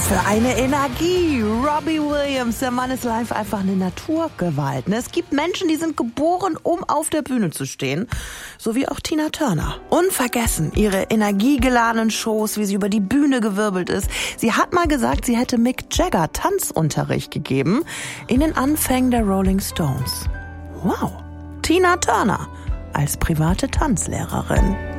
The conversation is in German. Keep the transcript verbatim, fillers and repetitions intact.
für eine Energie. Robbie Williams, der Mann ist live einfach eine Naturgewalt. Es gibt Menschen, die sind geboren, um auf der Bühne zu stehen. So wie auch Tina Turner. Unvergessen ihre energiegeladenen Shows, wie sie über die Bühne gewirbelt ist. Sie hat mal gesagt, sie hätte Mick Jagger Tanzunterricht gegeben in den Anfängen der Rolling Stones. Wow. Tina Turner als private Tanzlehrerin.